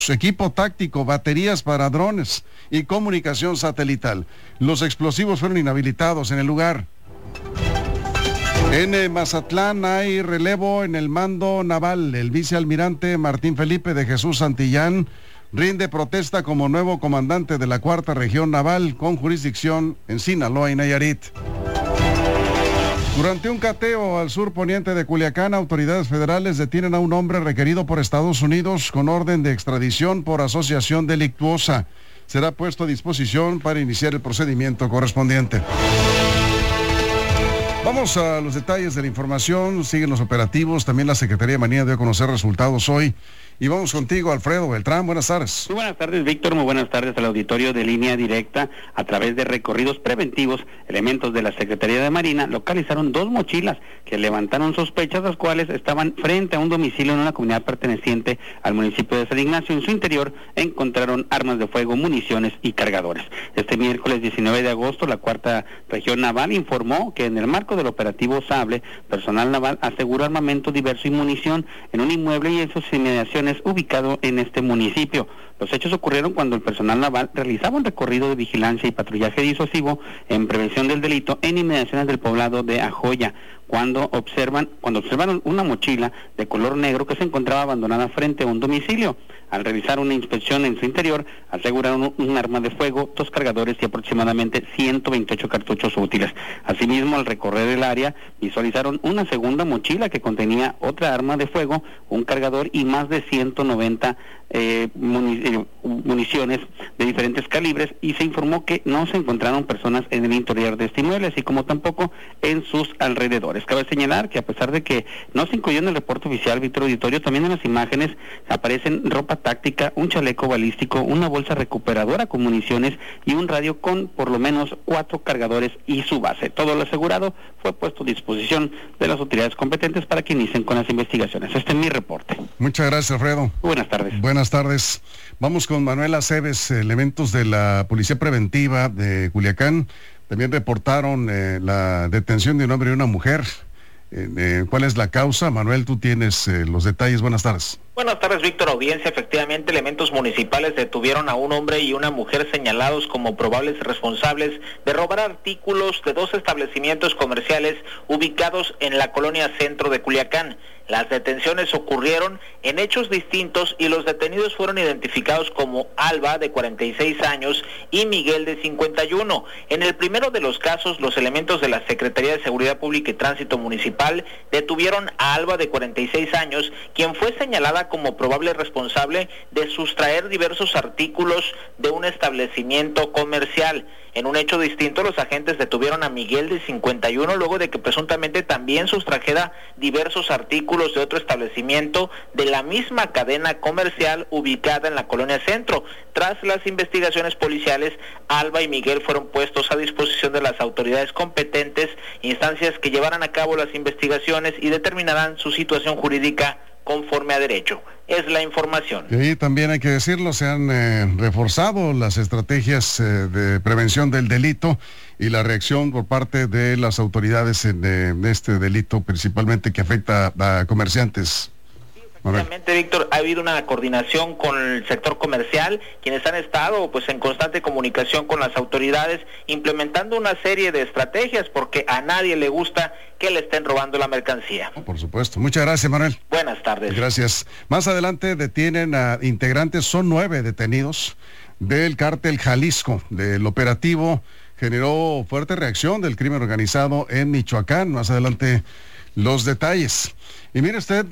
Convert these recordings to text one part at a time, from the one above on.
equipo táctico, baterías para drones y comunicación satelital. Los explosivos fueron inhabilitados en el lugar. En Mazatlán hay relevo en el mando naval. El vicealmirante Martín Felipe de Jesús Santillán rinde protesta como nuevo comandante de la Cuarta Región Naval con jurisdicción en Sinaloa y Nayarit. Durante un cateo al sur poniente de Culiacán, autoridades federales detienen a un hombre requerido por Estados Unidos con orden de extradición por asociación delictuosa. Será puesto a disposición para iniciar el procedimiento correspondiente. Vamos a los detalles de la información. Siguen los operativos. También la Secretaría de Marina dio a conocer resultados hoy. Y vamos contigo, Alfredo Beltrán. Buenas tardes. Muy buenas tardes, Víctor. Muy buenas tardes al auditorio de Línea Directa. A través de recorridos preventivos, elementos de la Secretaría de Marina localizaron 2 mochilas que levantaron sospechas, las cuales estaban frente a un domicilio en una comunidad perteneciente al municipio de San Ignacio. En su interior encontraron armas de fuego, municiones y cargadores. Este miércoles 19 de agosto, la Cuarta Región Naval informó que en el marco del operativo Sable, personal naval aseguró armamento diverso y munición en un inmueble y en sus inmediaciones ubicado en este municipio. Los hechos ocurrieron cuando el personal naval realizaba un recorrido de vigilancia y patrullaje disuasivo en prevención del delito en inmediaciones del poblado de Ajoya, cuando observaron una mochila de color negro que se encontraba abandonada frente a un domicilio. Al realizar una inspección en su interior, aseguraron un arma de fuego, 2 cargadores y aproximadamente 128 cartuchos útiles. Asimismo, al recorrer el área, visualizaron una segunda mochila que contenía otra arma de fuego, un cargador y más de 190 municiones de diferentes calibres, y se informó que no se encontraron personas en el interior de este inmueble, así como tampoco en sus alrededores. Cabe señalar que a pesar de que no se incluyó en el reporte oficial, Víctor Auditorio, también en las imágenes aparecen ropa táctica, un chaleco balístico, una bolsa recuperadora con municiones y un radio con por lo menos 4 cargadores y su base. Todo lo asegurado fue puesto a disposición de las autoridades competentes para que inicien con las investigaciones. Este es mi reporte. Muchas gracias, Alfredo. Buenas tardes. Buenas tardes. Vamos con Manuel Aceves. Elementos de la Policía Preventiva de Culiacán también reportaron la detención de un hombre y una mujer. ¿Cuál es la causa? Manuel, tú tienes los detalles. Buenas tardes. Buenas tardes, Víctor. Audiencia. Efectivamente, elementos municipales detuvieron a un hombre y una mujer señalados como probables responsables de robar artículos de 2 establecimientos comerciales ubicados en la colonia centro de Culiacán. Las detenciones ocurrieron en hechos distintos y los detenidos fueron identificados como Alba, de 46 años, y Miguel, de 51. En el primero de los casos, los elementos de la Secretaría de Seguridad Pública y Tránsito Municipal detuvieron a Alba, de 46 años, quien fue señalada como probable responsable de sustraer diversos artículos de un establecimiento comercial. En un hecho distinto, los agentes detuvieron a Miguel, de 51, luego de que presuntamente también sustrajera diversos artículos de otro establecimiento de la misma cadena comercial ubicada en la colonia Centro. Tras las investigaciones policiales, Alba y Miguel fueron puestos a disposición de las autoridades competentes, instancias que llevarán a cabo las investigaciones y determinarán su situación jurídica conforme a derecho. Es la información. Y ahí también hay que decirlo, se han reforzado las estrategias de prevención del delito y la reacción por parte de las autoridades en este delito, principalmente que afecta a comerciantes. Efectivamente, Víctor, ha habido una coordinación con el sector comercial, quienes han estado en constante comunicación con las autoridades, implementando una serie de estrategias, porque a nadie le gusta que le estén robando la mercancía. Por supuesto. Muchas gracias, Manuel. Buenas tardes. Gracias. Más adelante detienen a integrantes, son 9 detenidos del cártel Jalisco. Del operativo generó fuerte reacción del crimen organizado en Michoacán. Más adelante los detalles. Y mire usted,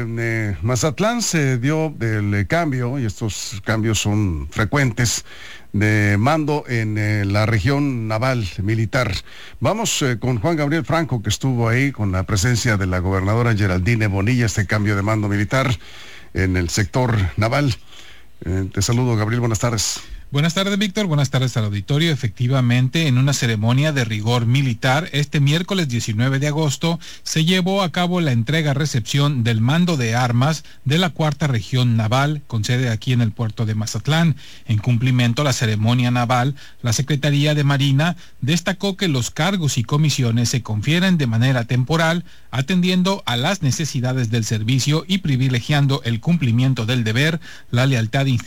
de Mazatlán se dio el cambio, y estos cambios son frecuentes, de mando en la región naval militar. Vamos con Juan Gabriel Franco, que estuvo ahí con la presencia de la gobernadora Geraldine Bonilla, este cambio de mando militar en el sector naval. Te saludo, Gabriel, buenas tardes. Buenas tardes, Víctor. Buenas tardes al auditorio. Efectivamente, en una ceremonia de rigor militar, este miércoles 19 de agosto, se llevó a cabo la entrega-recepción del mando de armas de la 4ª Región Naval, con sede aquí en el puerto de Mazatlán. En cumplimiento a la ceremonia naval, la Secretaría de Marina destacó que los cargos y comisiones se confieren de manera temporal, atendiendo a las necesidades del servicio y privilegiando el cumplimiento del deber, la lealtad institucional